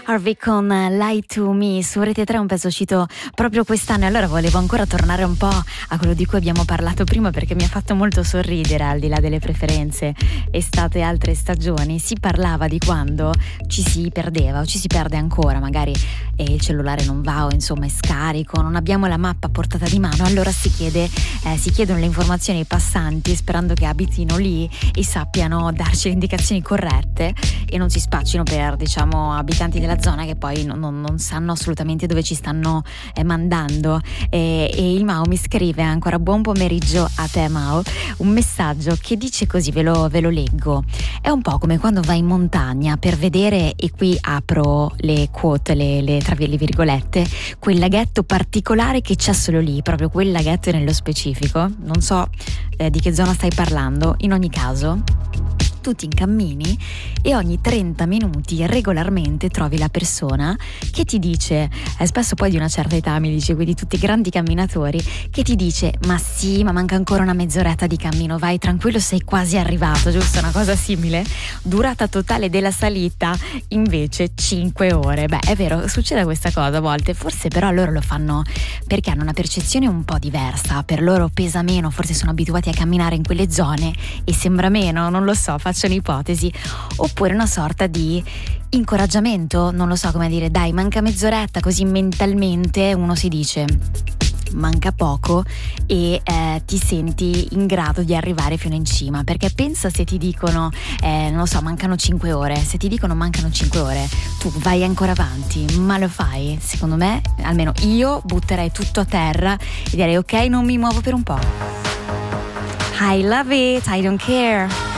Harvey con Lie to Me su Rete 3, un pezzo uscito proprio quest'anno. Allora volevo ancora tornare un po' a quello di cui abbiamo parlato prima, perché mi ha fatto molto sorridere, al di là delle preferenze estate e altre stagioni. Si parlava di quando ci si perdeva o ci si perde ancora, magari il cellulare non va, o insomma è scarico, non abbiamo la mappa a portata di mano, allora si chiedono le informazioni ai passanti, sperando che abitino lì e sappiano darci le indicazioni corrette e non si spaccino per, diciamo, abitanti della zona che poi non sanno assolutamente dove ci stanno mandando. E il Mao mi scrive ancora: buon pomeriggio a te Mao, un messaggio che dice così, ve lo leggo. È un po' come quando vai in montagna per vedere, e qui apro le quote, tra le virgolette, quel laghetto particolare che c'è solo lì, proprio quel laghetto nello specifico. Non so di che zona stai parlando. In ogni caso, tu ti incammini e ogni 30 minuti regolarmente trovi la persona che ti dice, spesso poi di una certa età, mi dice, quindi tutti grandi camminatori, che ti dice: ma sì, ma manca ancora una mezz'oretta di cammino, vai tranquillo, sei quasi arrivato, giusto? Una cosa simile. Durata totale della salita invece 5 ore. Beh, è vero, succede questa cosa a volte, forse però loro lo fanno perché hanno una percezione un po' diversa, per loro pesa meno, forse sono abituati a camminare in quelle zone e sembra meno, non lo so, faccio un'ipotesi. Oppure una sorta di incoraggiamento, non lo so come dire, dai, manca mezz'oretta, così mentalmente uno si dice manca poco e ti senti in grado di arrivare fino in cima. Perché pensa se ti dicono non lo so, mancano 5 ore, se ti dicono mancano 5 ore, tu vai ancora avanti, ma lo fai? Secondo me, almeno io butterei tutto a terra e direi ok, non mi muovo per un po'. I love it, I don't care.